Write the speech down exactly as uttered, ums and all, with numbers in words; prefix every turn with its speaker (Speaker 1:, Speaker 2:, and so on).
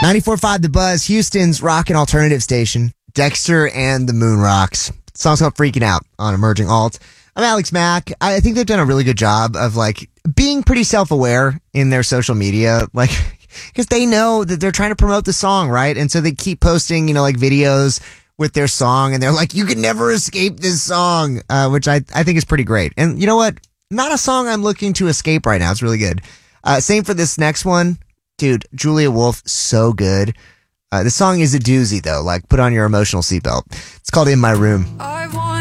Speaker 1: ninety-four point five The Buzz, Houston's rock and alternative station. Dexter and the Moon Rocks. The song's called Freaking Out on Emerging Alt. I'm Alex Mack. I think they've done a really good job of like being pretty self-aware in their social media. Like, because they know that they're trying to promote the song, right? And so they keep posting, you know, like videos with their song, and they're like, you can never escape this song, uh, which I, I think is pretty great. And you know what? Not a song I'm looking to escape right now. It's really good. Uh, same for this next one. Dude, Julia Wolf, so good. Uh, the song is a doozy, though. Like, put on your emotional seatbelt. It's called In My Room.
Speaker 2: I want